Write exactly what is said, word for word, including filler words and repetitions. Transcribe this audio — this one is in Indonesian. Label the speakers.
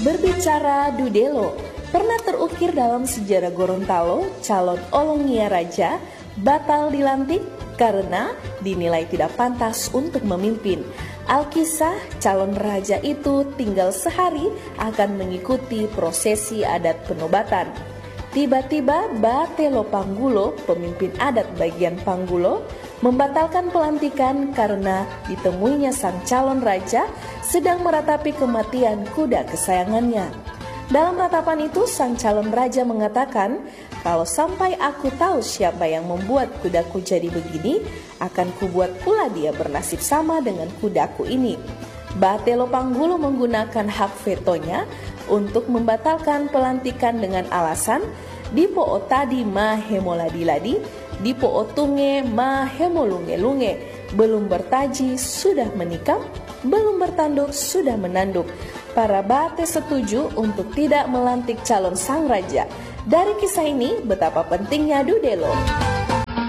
Speaker 1: Berbicara Dudelo, pernah terukir dalam sejarah Gorontalo, calon Olongia Raja batal dilantik karena dinilai tidak pantas untuk memimpin. Alkisah, calon raja itu tinggal sehari akan mengikuti prosesi adat penobatan. Tiba-tiba Batelo Panggulo, pemimpin adat bagian Panggulo, membatalkan pelantikan karena ditemuinya sang calon raja sedang meratapi kematian kuda kesayangannya. Dalam ratapan itu, sang calon raja mengatakan, "Kalau sampai aku tahu siapa yang membuat kudaku jadi begini, akan kubuat pula dia bernasib sama dengan kudaku ini." Batelo Panggulo menggunakan hak vetonya untuk membatalkan pelantikan dengan alasan, "Dipo otadi ma hemoladiladi, dipo otunge ma hemolunge-lunge." Belum bertaji sudah menikam, belum bertanduk sudah menanduk. Para Bate setuju untuk tidak melantik calon sang raja. Dari kisah ini, betapa pentingnya Dudelo.